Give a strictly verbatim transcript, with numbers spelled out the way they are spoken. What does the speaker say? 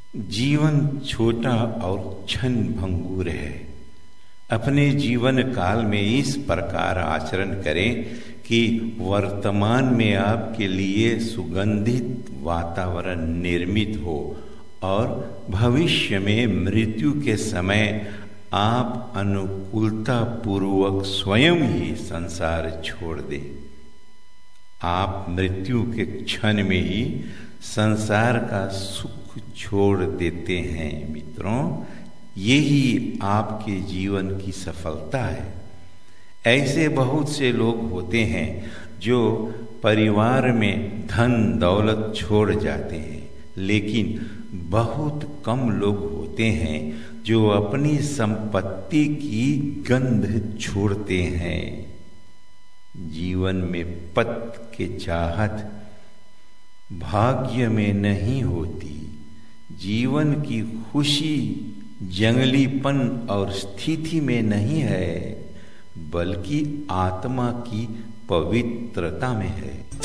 जीवन छोटा और क्षण भंगुर है। अपने जीवन काल में इस प्रकार आचरण करें कि वर्तमान में आपके लिए सुगंधित वातावरण निर्मित हो और भविष्य में मृत्यु के समय आप अनुकूलता पूर्वक स्वयं ही संसार छोड़ दें। आप मृत्यु के क्षण में ही संसार का सुख छोड़ देते हैं। मित्रों, यही आपके जीवन की सफलता है। ऐसे बहुत से लोग होते हैं जो परिवार में धन दौलत छोड़ जाते हैं, लेकिन बहुत कम लोग होते हैं जो अपनी संपत्ति की गंध छोड़ते हैं। जीवन में पत के चाहत भाग्य में नहीं होती। जीवन की खुशी जंगलीपन और स्थिति में नहीं है, बल्कि आत्मा की पवित्रता में है।